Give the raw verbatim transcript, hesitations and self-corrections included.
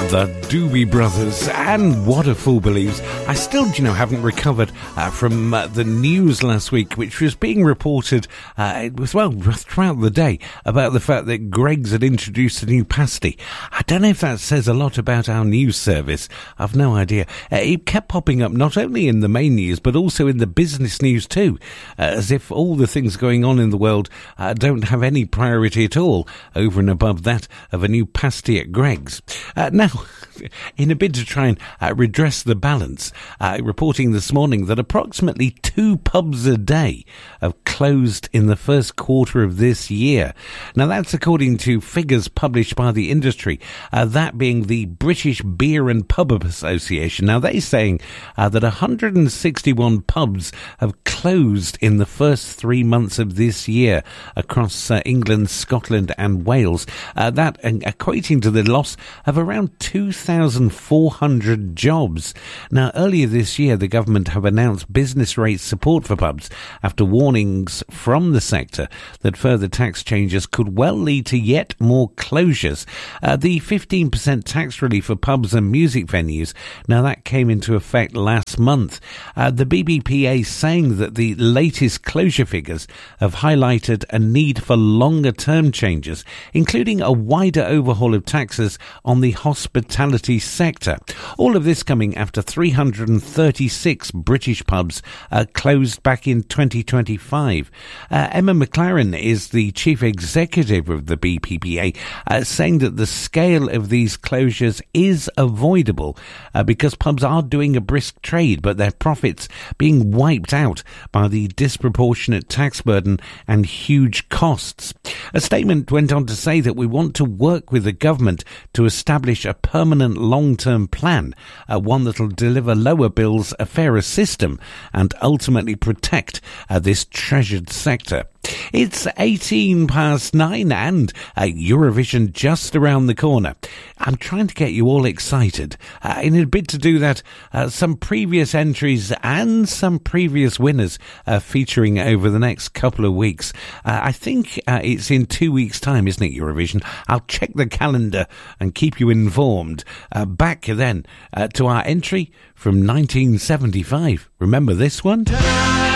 The Doobie Brothers, and what a fool believes. I still, you know, haven't recovered uh, from uh, the news last week, which was being reported, uh, it was, well, throughout the day, about the fact that Greggs had introduced a new pasty. I don't know if that says a lot about our news service. I've no idea. Uh, it kept popping up not only in the main news, but also in the business news too, uh, as if all the things going on in the world uh, don't have any priority at all over and above that of a new pasty at Greggs. Uh, now, in a bid to try and uh, redress the balance, uh, reporting this morning that approximately two pubs a day have closed in the first quarter of this year. Now, that's according to figures published by the industry, uh, that being the British Beer and Pub Association. Now, they're saying uh, that one hundred sixty-one pubs have closed in the first three months of this year across uh, England, Scotland and Wales. Uh, that uh, equating to the loss of around two thousand four hundred jobs. Now, earlier this year, the government have announced business rate support for pubs after warnings from the sector that further tax changes could well lead to yet more closures. Uh, the fifteen percent tax relief for pubs and music venues, now that came into effect last month. Uh, the B B P A saying that the latest closure figures have highlighted a need for longer term changes, including a wider overhaul of taxes on the hospitality sector. All of this coming after three hundred thirty-six British pubs uh, closed back in twenty twenty-five. Uh, Emma McLaren is the chief executive of the B B P A, uh, saying that the scale of these closures is avoidable uh, because pubs are doing a brisk trade, but their profits being wiped out by the disproportionate tax burden and huge costs. A statement went on to say that we want to work with the government to establish a permanent long-term plan, uh, one that will deliver lower bills, a fairer system, and ultimately protect uh, this treasured sector. It's eighteen past nine and uh, Eurovision just around the corner. I'm trying to get you all excited. Uh, in a bid to do that, uh, some previous entries and some previous winners uh, featuring over the next couple of weeks. Uh, I think uh, it's in two weeks' time, isn't it, Eurovision? I'll check the calendar and keep you informed. Uh, back then uh, to our entry from nineteen seventy-five. Remember this one?